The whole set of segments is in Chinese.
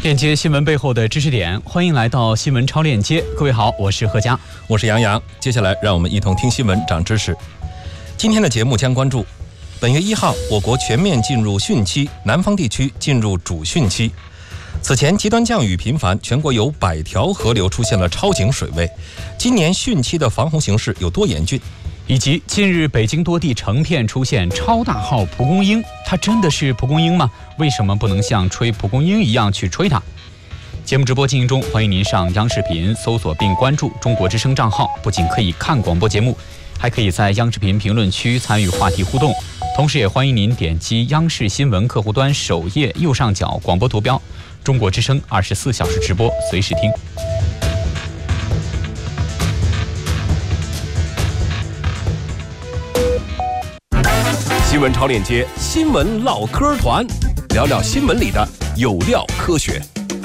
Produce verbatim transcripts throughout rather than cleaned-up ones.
链接新闻背后的知识点，欢迎来到新闻超链接。各位好，我是贺佳， 我是杨洋。接下来让我们一同听新闻长知识。今天的节目将关注本月一号，我国全面进入汛期，南方地区进入主汛期。此前极端降雨频繁，全国有百条河流出现了超警水位。今年汛期的防洪形势有多严峻？ 以及近日北京多地成片出现超大号蒲公英，它真的是蒲公英吗？为什么不能像吹蒲公英一样去吹它？节目直播进行中，欢迎您上央视频搜索并关注中国之声账号，不仅可以看广播节目，还可以在央视频评论区参与话题互动。同时也欢迎您点击央视新闻客户端首页右上角广播图标，中国之声二十四小时直播，随时听。 新闻超链接，新闻唠嗑团，聊聊新闻里的有料科学。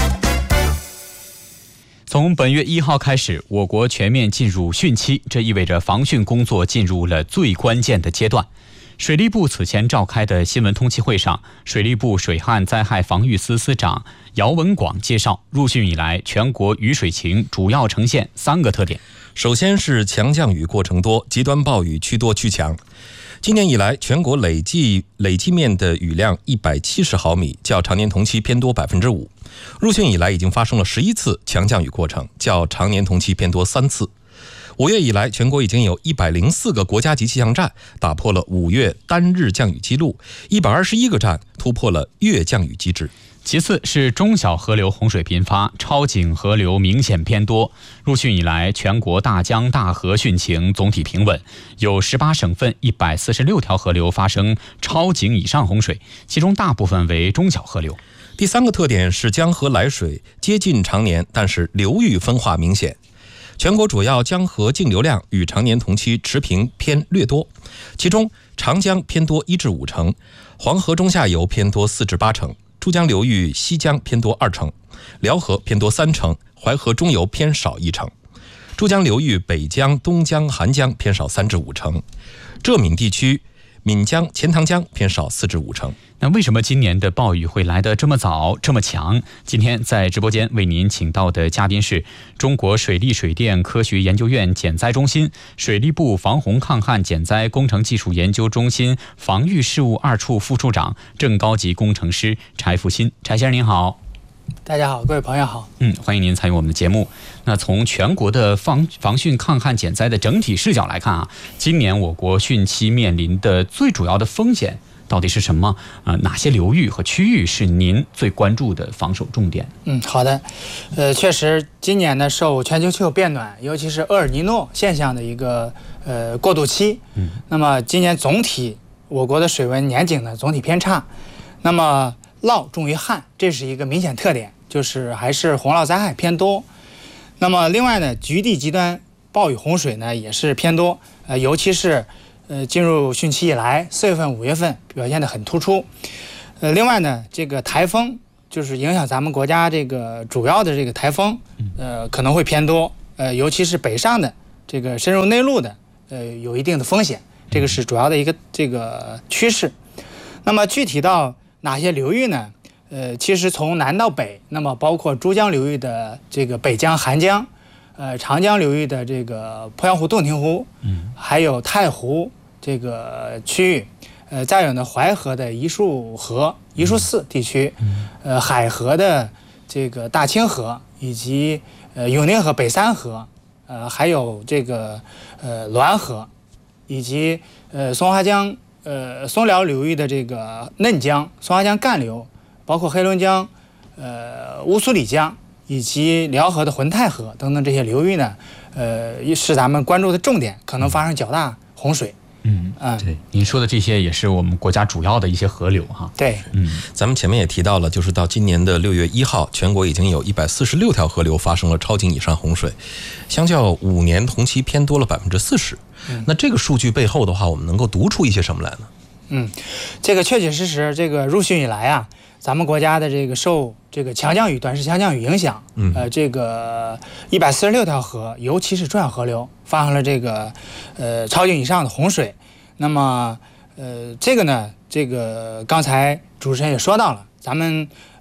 从本月一号开始，我国全面进入汛期，这意味着防汛工作进入了最关键的阶段。水利部此前召开的新闻通气会上，水利部水旱灾害防御司司长姚文广介绍，入汛以来，全国雨水情主要呈现三个特点。 首先是强降雨过程多，极端暴雨趋多趋强。今年以来，全国累计累计面的雨量一百七十毫米，较常年同期偏多百分之五。入汛以来，已经发生了十一次强降雨过程，较常年同期偏多三次。五月以来，全国已经有一百零四个国家级气象站打破了五月单日降雨记录，一百二十一个站突破了月降雨机制。 其次是中小河流洪水频发，超警河流明显偏多。入汛以来，全国大江大河汛情总体平稳，有十八省份一百四十六条河流发生超警以上洪水，其中大部分为中小河流。 第三个特点是江河来水接近常年，但是流域分化明显。全国主要江河净流量与常年同期持平偏略多，其中长江偏多一至五成，黄河中下游偏多四至八成，珠江流域西江偏多二成，辽河偏多三成，淮河中游偏少一成，珠江流域北江、东江、韩江偏少三至五成，浙闽地区闽江、钱塘江偏少四至五成。 那为什么今年的暴雨会来得这么早、这么强？今天在直播间为您请到的嘉宾是中国水利水电科学研究院减灾中心、水利部防洪抗旱减灾工程技术研究中心防御事务二处副处长、正高级工程师柴复新。柴先生您好。 大家好，各位朋友好。 嗯，欢迎您参与我们的节目。那从全国的防防汛抗旱减灾的整体视角来看啊，今年我国汛期面临的最主要的风险到底是什么？呃，哪些流域和区域是您最关注的防守重点？ 嗯，好的。呃，确实，今年呢受全球气候变暖，尤其是厄尔尼诺现象的一个呃过渡期。嗯。那么今年总体我国的水文年景呢总体偏差，那么涝重于旱，这是一个明显特点，就是还是洪涝灾害偏多。那么另外呢，局地极端暴雨洪水呢也是偏多，呃，尤其是呃进入汛期以来，四月份、五月份表现得很突出。呃，另外呢，这个台风就是影响咱们国家这个主要的这个台风，呃，可能会偏多，呃，尤其是北上的这个深入内陆的，呃，有一定的风险，这个是主要的一个这个趋势。那么具体到哪些流域呢？呃，其实从南到北，那么包括珠江流域的这个北江、韩江，呃，长江流域的这个鄱阳湖、洞庭湖，嗯，还有太湖这个区域，呃，再有呢淮河的一束河、一束寺地区，呃，海河的这个大清河，以及呃永宁河、北三河，呃，还有这个呃滦河，以及呃松花江。呃，松辽流域的这个嫩江、松花江干流，包括黑龙江、呃乌苏里江以及辽河的浑太河等等这些流域呢，呃，是咱们关注的重点，可能发生较大洪水。 嗯啊，对，您说的这些也是我们国家主要的一些河流哈。 对， 嗯，咱们前面也提到了，就是到今年的六月一号，全国已经有一百四十六条河流发生了超警以上洪水，相较五年同期偏多了百分之四十。那这个数据背后的话，我们能够读出一些什么来呢？ 嗯，这个确确实实，这个入汛以来啊，咱们国家的这个受这个强降雨、短时强降雨影响，嗯，呃，这个一百四十六条河，尤其是中小河流发生了这个呃超警以上的洪水。那么，呃，这个呢，这个刚才主持人也说到了，咱们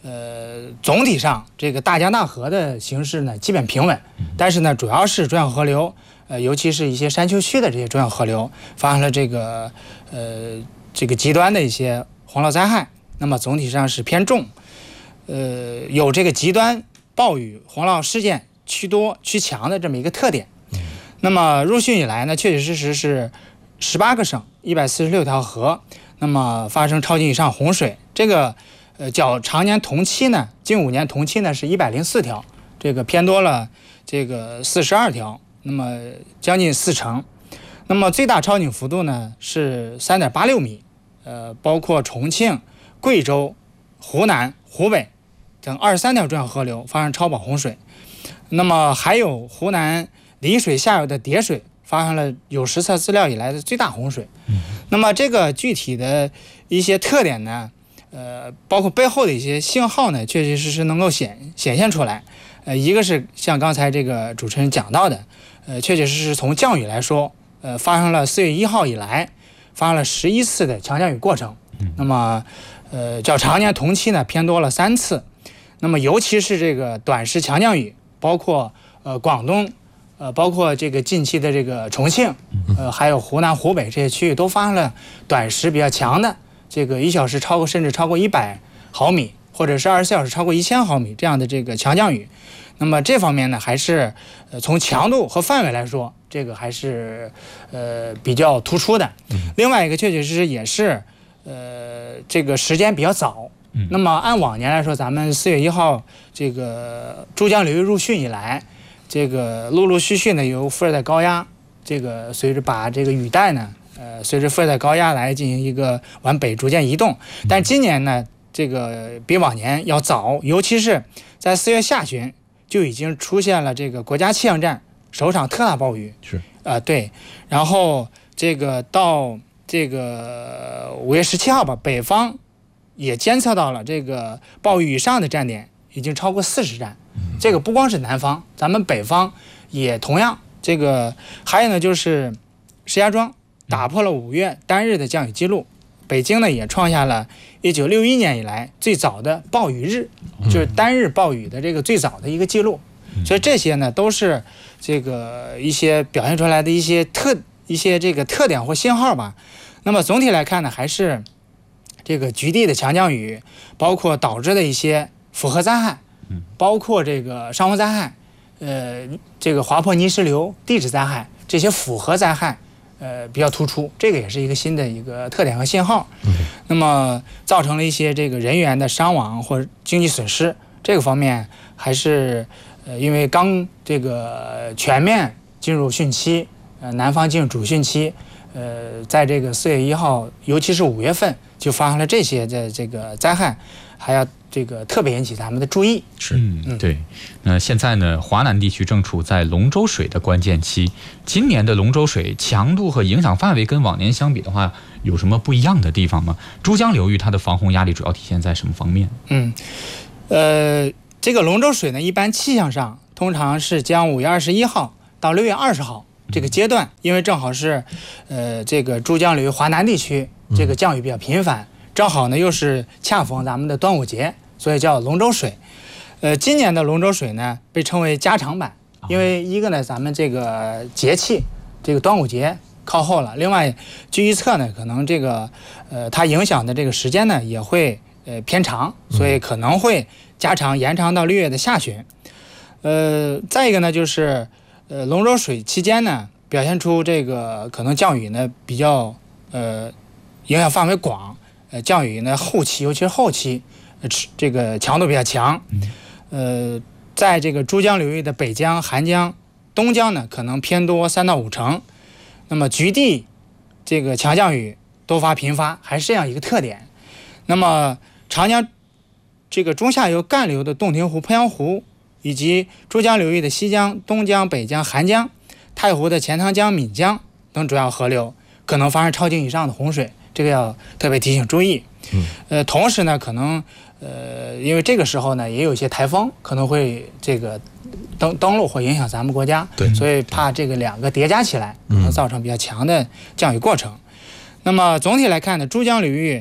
呃，总体上这个大江大河的形势呢基本平稳，但是呢，主要是中小河流，呃，尤其是一些山丘区的这些中小河流发生了这个呃这个极端的一些洪涝灾害，那么总体上是偏重，呃，有这个极端暴雨洪涝事件趋多趋强的这么一个特点。那么入汛以来呢，确确实实是十八个省一百四十六条河，那么发生超级以上洪水，这个。呃，较常年同期呢，近五年同期呢是一百零四条，这个偏多了这个四十二条，那么将近四成。那么最大超警幅度呢是三点八六米，呃，包括重庆、贵州、湖南、湖北等二十三条中小河流发生超保洪水。那么还有湖南澧水下游的叠水发生了有实测资料以来的最大洪水。那么这个具体的一些特点呢？呃，包括背后的一些信号呢，确确实实能够显显现出来。呃，一个是像刚才这个主持人讲到的，呃，确确实实从降雨来说，呃，发生了四月一号以来发生了十一次的强降雨过程。那么，呃，较常年同期呢偏多了三次。那么，尤其是这个短时强降雨，包括呃广东，呃，包括这个近期的这个重庆，呃，还有湖南、湖北这些区域都发生了短时比较强的。这个一小时超过甚至超过一百毫米，或者是二十四小时超过一千毫米这样的这个强降雨，那么这方面呢，还是呃从强度和范围来说，这个还是呃比较突出的。另外一个确确实实也是呃这个时间比较早。那么按往年来说，咱们四月一号这个珠江流域入汛以来，这个陆陆续续呢由副热带高压这个随着把这个雨带呢。呃，随着副热带高压来进行一个往北逐渐移动，但今年呢，这个比往年要早，尤其是在四月下旬就已经出现了这个国家气象站首场特大暴雨， 是， 呃，对，然后这个到这个五月十七号吧，北方也监测到了这个暴雨以上的站点已经超过四十站，这个不光是南方，咱们北方也同样，这个还有呢就是石家庄。打破了五月单日的降雨记录，北京呢也创下了一九六一年以来最早的暴雨日，就是单日暴雨的这个最早的一个记录。所以这些呢都是这个一些表现出来的一些特一些这个特点或信号吧。那么总体来看呢，还是这个局地的强降雨，包括导致的一些复合灾害，包括这个伤亡灾害，呃，这个滑坡泥石流、地质灾害这些复合灾害。呃，比较突出，这个也是一个新的一个特点和信号。嗯，那么造成了一些这个人员的伤亡或者经济损失，这个方面还是呃，因为刚这个全面进入汛期，呃，南方进入主汛期，呃，在这个四月一号，尤其是五月份就发生了这些的这个灾害，还要这个特别引起咱们的注意。 是，嗯，对。那现在呢，华南地区正处在龙舟水的关键期。今年的龙舟水强度和影响范围跟往年相比的话，有什么不一样的地方吗？珠江流域它的防洪压力主要体现在什么方面？ 嗯，呃，这个龙舟水呢，一般气象上通常是将五月二十一号到六月二十号这个阶段，因为正好是呃这个珠江流域华南地区这个降雨比较频繁，正好呢又是恰逢咱们的端午节，所以叫龙舟水。呃，今年的龙舟水呢被称为加长版，因为一个呢咱们这个节气这个端午节靠后了，另外据预测呢可能这个呃它影响的这个时间呢也会呃偏长，所以可能会加长延长到六月的下旬。呃，再一个呢就是呃龙舟水期间呢表现出这个可能降雨呢比较呃影响范围广，呃降雨呢后期尤其是后期呃这个强度比较强。呃，在这个珠江流域的北江、韩江、东江呢，可能偏多三到五成。那么局地这个强降雨多发频发，还是这样一个特点。那么长江这个中下游干流的洞庭湖、鄱阳湖，以及珠江流域的西江、东江、北江、韩江、太湖的钱塘江、岷江等主要河流，可能发生超警以上的洪水，这个要特别提醒注意。嗯，呃，同时呢，可能呃，因为这个时候呢，也有一些台风可能会这个登登陆或影响咱们国家， 对， 所以怕这个两个叠加起来，可能造成比较强的降雨过程。嗯、那么总体来看呢，珠江流域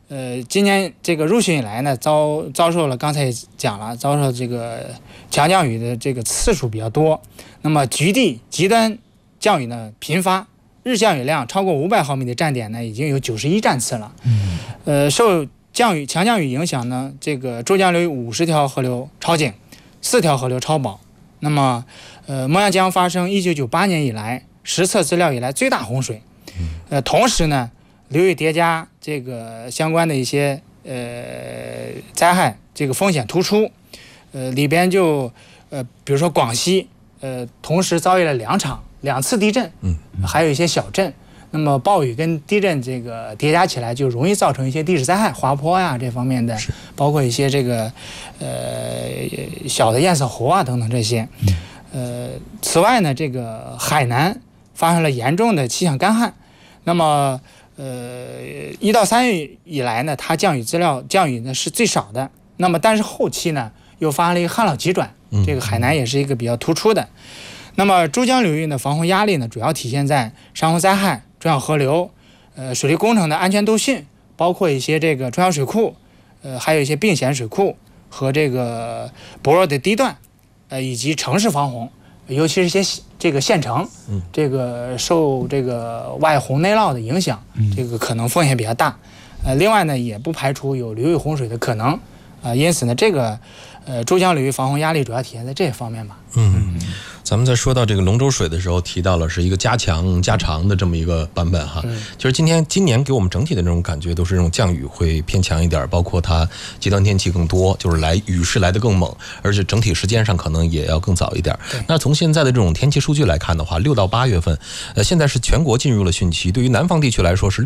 呃，今年这个入汛以来呢，遭遭受了刚才也讲了，遭受这个强降雨的这个次数比较多。那么局地极端降雨呢频发，日降雨量超过五百毫米的站点呢已经有九十一站次了。嗯，呃，受降雨强降雨影响呢，这个珠江流域五十条河流超警，四条河流超保。那么，呃，鄱阳江发生一九九八年以来实测资料以来最大洪水。呃，同时呢，流域叠加这个相关的一些呃灾害，这个风险突出，呃里边就呃比如说广西呃同时遭遇了两场两次地震，嗯，还有一些小震，那么暴雨跟地震这个叠加起来，就容易造成一些地质灾害、滑坡呀这方面的，包括一些这个呃小的堰塞湖啊等等这些，呃此外呢，这个海南发生了严重的气象干旱，那么。呃，一到三月以来呢，它降雨资料降雨呢是最少的。那么，但是后期呢又发生了一个旱涝急转，这个海南也是一个比较突出的。那么珠江流域呢，防洪压力呢主要体现在山洪灾害、中小河流、呃水利工程的安全度汛，包括一些这个中小水库，呃还有一些并险水库和这个薄弱的堤段，呃以及城市防洪。尤其是一些这个县城，这个受这个外洪内涝的影响，这个可能风险比较大。呃，另外呢，也不排除有流域洪水的可能。啊、呃，因此呢，这个呃珠江流域防洪压力主要体现在这方面吧。 嗯，咱们在说到这个龙舟水的时候，提到了是一个加强加长的这么一个版本哈。嗯、就是今天今年给我们整体的这种感觉都是这种降雨会偏强一点，包括它极端天气更多，就是来雨势来得更猛，而且整体时间上可能也要更早一点。那从现在的这种天气数据来看的话，六到八月份，呃，现在是全国进入了汛期，对于南方地区来说是。